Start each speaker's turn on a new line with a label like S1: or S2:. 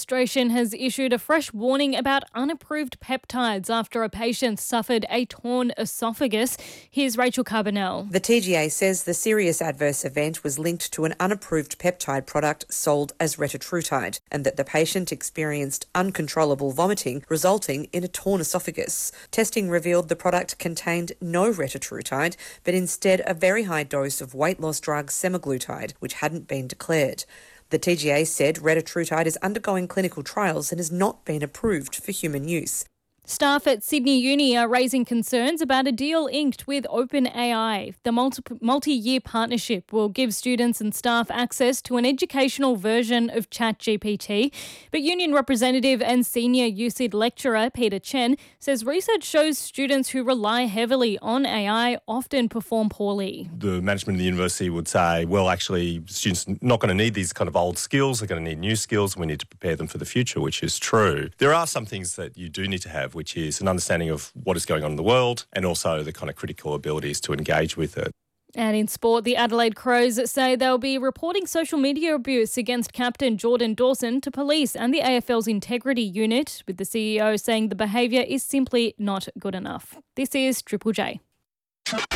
S1: Administration has issued a fresh warning about unapproved peptides after a patient suffered a torn esophagus. Here's Rachel Carbonell.
S2: The TGA says the serious adverse event was linked to an unapproved peptide product sold as retatrutide, and that the patient experienced uncontrollable vomiting resulting in a torn esophagus. Testing revealed the product contained no retatrutide, but instead a very high dose of weight loss drug semaglutide, which hadn't been declared. The TGA said retatrutide is undergoing clinical trials and has not been approved for human use.
S1: Staff at Sydney Uni are raising concerns about a deal inked with OpenAI. The multi-year partnership will give students and staff access to an educational version of ChatGPT. But union representative and senior USyd lecturer Peter Chen says research shows students who rely heavily on AI often perform poorly.
S3: The management of the university would say, well, actually, students are not going to need these kind of old skills. They're going to need new skills. We need to prepare them for the future, which is true. There are some things that you do need to have, which is an understanding of what is going on in the world and also the kind of critical abilities to engage with it.
S1: And in sport, the Adelaide Crows say they'll be reporting social media abuse against captain Jordan Dawson to police and the AFL's integrity unit, with the CEO saying the behaviour is simply not good enough. This is Triple J.